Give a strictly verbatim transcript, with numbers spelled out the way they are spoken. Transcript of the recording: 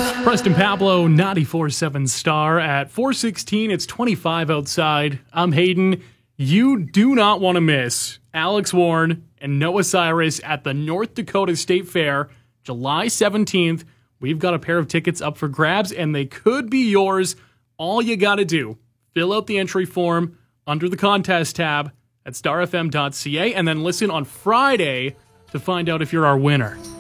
Preston Pablo, ninety-four point seven Star at four sixteen. It's twenty-five outside. I'm Hayden. You do not want to miss Alex Warren and Noah Cyrus at the North Dakota State Fair, July seventeenth. We've got a pair of tickets up for grabs, and they could be yours. All you got to do, fill out the entry form under the contest tab at star f m dot c a, and then listen on Friday to find out if you're our winner.